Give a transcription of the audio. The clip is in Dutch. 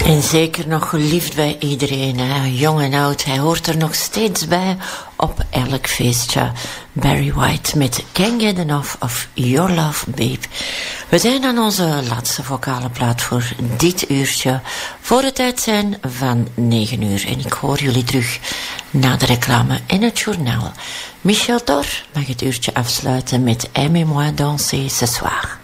En zeker nog geliefd bij iedereen, hè? Jong en oud. Hij hoort er nog steeds bij op elk feestje. Barry White met Can't Get Enough of Your Love, Babe. We zijn aan onze laatste vocale plaat voor dit uurtje. Voor het tijd zijn van 9 uur. En ik hoor jullie terug na de reclame en het journaal. Michel Thor mag het uurtje afsluiten met Aimez-moi danser ce soir.